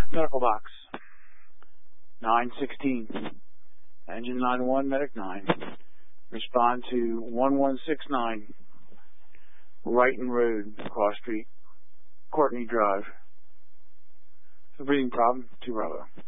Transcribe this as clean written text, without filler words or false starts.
Medical box. 916. Engine 91, medic 9. Respond to 1169. Wrighton Road, Cross Street, Courtney Drive. Breathing problem, 2 Bravo.